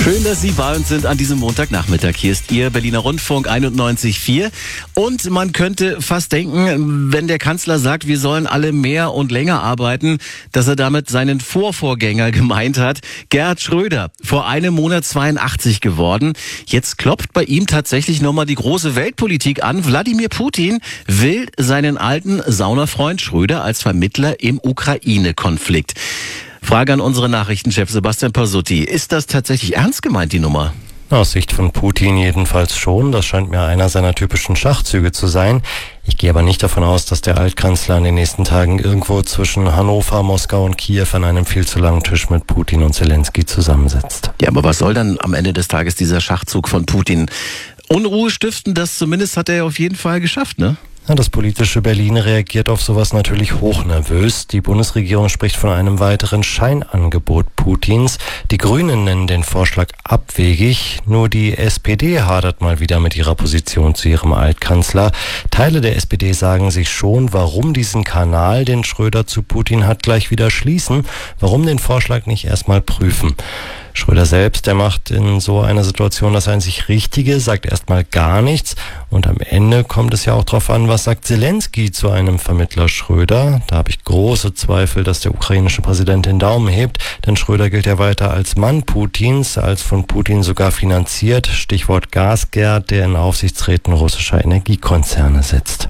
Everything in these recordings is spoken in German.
Schön, dass Sie bei uns sind an diesem Montagnachmittag. Hier ist Ihr Berliner Rundfunk 91.4. Und man könnte fast denken, wenn der Kanzler sagt, wir sollen alle mehr und länger arbeiten, dass er damit seinen Vorvorgänger gemeint hat. Gerhard Schröder, vor einem Monat 82 geworden. Jetzt klopft bei ihm tatsächlich nochmal die große Weltpolitik an. Wladimir Putin will seinen alten Saunafreund Schröder als Vermittler im Ukraine-Konflikt. Frage an unseren Nachrichtenchef Sebastian Pasutti. Ist das tatsächlich ernst gemeint, die Nummer? Aus Sicht von Putin jedenfalls schon. Das scheint mir einer seiner typischen Schachzüge zu sein. Ich gehe aber nicht davon aus, dass der Altkanzler in den nächsten Tagen irgendwo zwischen Hannover, Moskau und Kiew an einem viel zu langen Tisch mit Putin und Zelensky zusammensitzt. Ja, aber was soll dann am Ende des Tages dieser Schachzug von Putin? Unruhe stiften, das zumindest hat er ja auf jeden Fall geschafft, ne? Ja, das politische Berlin reagiert auf sowas natürlich hochnervös. Die Bundesregierung spricht von einem weiteren Scheinangebot Putins. Die Grünen nennen den Vorschlag abwegig. Nur die SPD hadert mal wieder mit ihrer Position zu ihrem Altkanzler. Teile der SPD sagen sich schon, warum diesen Kanal, den Schröder zu Putin hat, gleich wieder schließen. Warum den Vorschlag nicht erstmal prüfen? Schröder selbst, der macht in so einer Situation das einzig Richtige, sagt erstmal gar nichts. Und am Ende kommt es ja auch darauf an, was sagt Zelensky zu einem Vermittler Schröder. Da habe ich große Zweifel, dass der ukrainische Präsident den Daumen hebt, denn Schröder gilt ja weiter als Mann Putins, als von Putin sogar finanziert. Stichwort Gasgerd, der in Aufsichtsräten russischer Energiekonzerne sitzt.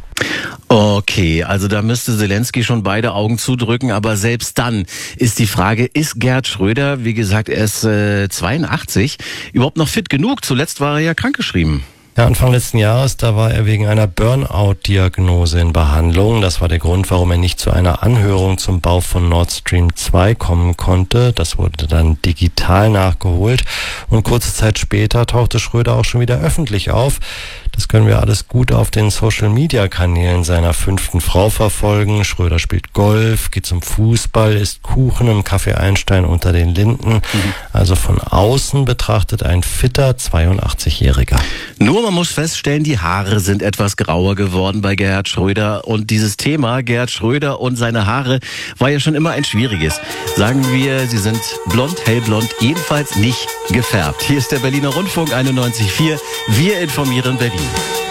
Okay, also da müsste Zelensky schon beide Augen zudrücken, aber selbst dann ist die Frage, ist Gerhard Schröder, wie gesagt, er ist 82, überhaupt noch fit genug? Zuletzt war er ja krankgeschrieben. Ja, Anfang letzten Jahres, da war er wegen einer Burnout-Diagnose in Behandlung. Das war der Grund, warum er nicht zu einer Anhörung zum Bau von Nord Stream 2 kommen konnte. Das wurde dann digital nachgeholt. Und kurze Zeit später tauchte Schröder auch schon wieder öffentlich auf. Das können wir alles gut auf den Social-Media-Kanälen seiner 5. Frau verfolgen. Schröder spielt Golf, geht zum Fußball, isst Kuchen im Café Einstein unter den Linden. Also von außen betrachtet ein fitter 82-Jähriger. Nur man muss feststellen, die Haare sind etwas grauer geworden bei Gerhard Schröder. Und dieses Thema, Gerhard Schröder und seine Haare, war ja schon immer ein schwieriges. Sagen wir, sie sind blond, hellblond, jedenfalls nicht gefärbt. Hier ist der Berliner Rundfunk 91.4. Wir informieren Berlin.